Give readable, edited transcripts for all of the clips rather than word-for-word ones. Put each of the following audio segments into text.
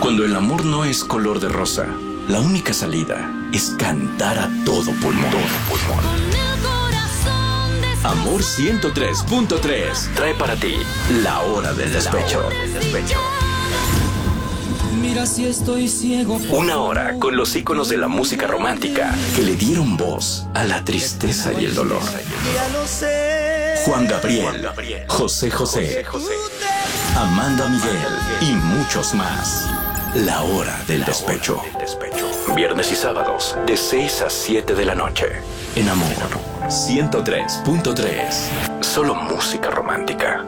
Cuando el amor no es color de rosa, la única salida es cantar a todo pulmón. Amor 103.3 trae para ti La Hora del Despecho. Mira si estoy ciego. Una hora con los íconos de la música romántica que le dieron voz a la tristeza y el dolor. Juan Gabriel, José José, Amanda Miguel y muchos más. La Hora del Despecho. Viernes y sábados de 6 a 7 de la noche. En Amor 103.3. Solo música romántica.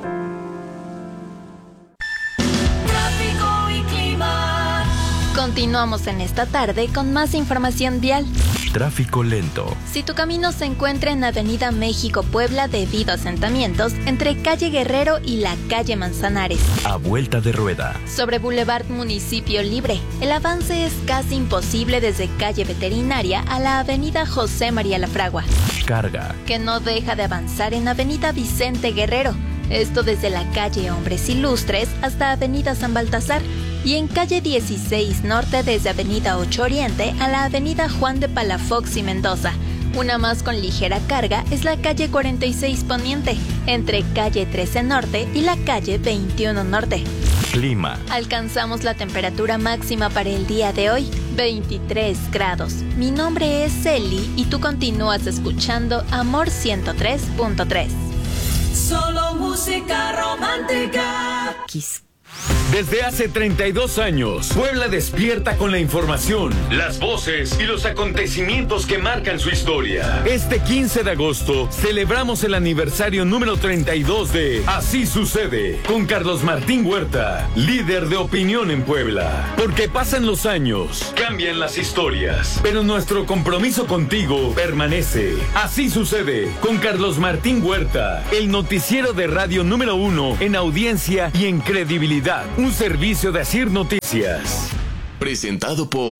Continuamos en esta tarde con más información vial. Tráfico lento. Si tu camino se encuentra en Avenida México-Puebla debido a asentamientos entre calle Guerrero y la calle Manzanares. A vuelta de rueda. Sobre Boulevard Municipio Libre, el avance es casi imposible desde calle Veterinaria a la avenida José María Lafragua. Carga. Que no deja de avanzar en avenida Vicente Guerrero. Esto desde la calle Hombres Ilustres hasta avenida San Baltasar. Y en calle 16 Norte desde avenida 8 Oriente a la avenida Juan de Palafox y Mendoza. Una más con ligera carga es la calle 46 Poniente, entre calle 13 Norte y la calle 21 Norte. Clima. Alcanzamos la temperatura máxima para el día de hoy, 23 grados. Mi nombre es Eli y tú continúas escuchando Amor 103.3. Solo música romántica. Desde hace 32 años, Puebla despierta con la información, las voces y los acontecimientos que marcan su historia. Este 15 de agosto celebramos el aniversario número 32 de Así Sucede, con Carlos Martín Huerta, líder de opinión en Puebla. Porque pasan los años, cambian las historias, pero nuestro compromiso contigo permanece. Así Sucede, con Carlos Martín Huerta, el noticiero de radio número 1 en audiencia y en credibilidad. Un servicio de Asir Noticias. Presentado por